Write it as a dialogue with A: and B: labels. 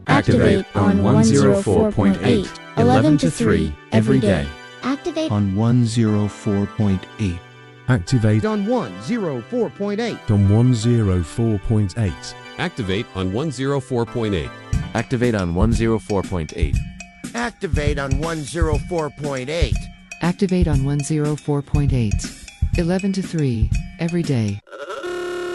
A: Activate on 104.8, 11 to 3 every day.
B: Activate
C: on 104.8.
D: Activate
E: on 104.8.
D: on 104.8.
F: Activate on 104.8.
G: Activate on 104.8.
H: Activate on 104.8.
I: Activate on 104.8. 11 to 3 every day.